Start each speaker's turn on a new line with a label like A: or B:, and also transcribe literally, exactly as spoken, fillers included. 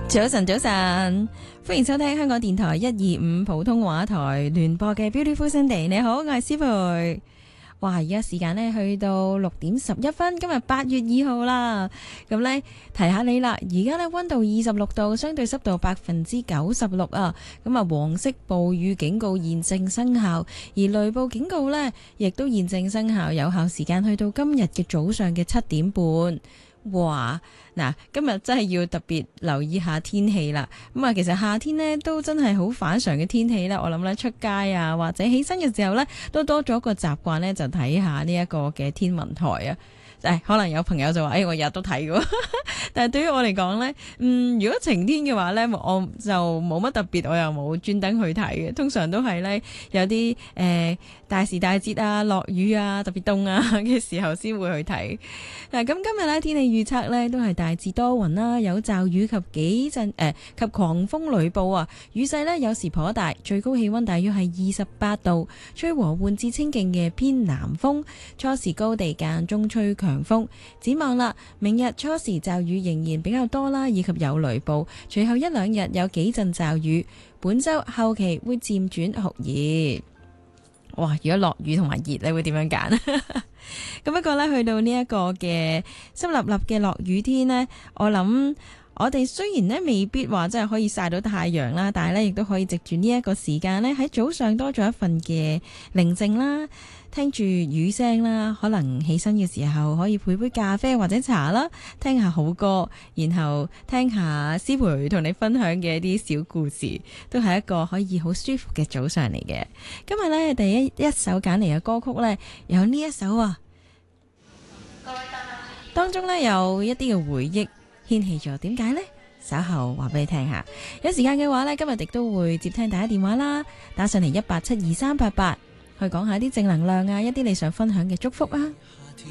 A: 早晨，早晨，歡迎收聽香港電台一二五普通話台聯播嘅 Beautiful Sunday。你好，我係思培。哇，而家時間呢去到六點十一分，今日八月二號啦。咁呢，提下你啦，而家呢溫度二十六度，相對濕度百分之九十六啊。咁啊，黃色暴雨警告現正生效，而雷暴警告呢亦都現正生效，有效時間去到今日嘅早上嘅七點半。哇！嗱，今日真係要特別留意下天氣啦。咁啊，其實夏天呢都真係好反常嘅天氣啦。我諗咧出街啊，或者起身嘅時候呢，都多咗個習慣呢，就睇下呢一個嘅天文台啊。誒，可能有朋友就話，誒、哎，我日日都睇嘅。但係對於我嚟講呢，嗯，如果晴天嘅話呢，我就冇乜特別，我又冇專登去睇嘅。通常都係呢，有啲誒、呃、大時大節啊、落雨啊、特別凍啊嘅時候先會去睇。嗱，咁今日呢，天氣預測呢都係大致多雲啦，有驟雨及幾陣誒、呃、及狂風雷暴啊，雨勢呢有時頗大，最高氣溫大約係二十八度，吹和緩至清勁嘅偏南風，初時高地間中吹強風。展望啦，明日初時驟雨仍然比較多啦，以及有雷暴，隨後一兩日有幾陣驟雨，本周後期會漸轉酷熱。哇！如果落雨同埋熱，你會點樣揀？咁不過呢，去到呢一個嘅濕立立嘅落雨天呢，我諗我哋雖然呢未必話真係可以曬到太陽啦，但係呢亦都可以藉住呢一個時間呢，喺早上多咗一份嘅寧靜啦，聽住雨聲啦，可能起身嘅時候可以配杯咖啡或者茶啦，聽下好歌，然後聽下思培同你分享嘅一啲小故事，都係一個可以好舒服嘅早上嚟嘅。今日呢，第一一首揀嚟嘅歌曲呢，有呢一首啊，當中呢，有一啲嘅回憶牽起咗，點解呢？稍後話俾你聽下。有時間嘅話呢，今日亦都會接聽大家電話啦，打上嚟一八七二三八八。去講下啲正能量啊，一啲你想分享嘅祝福啊。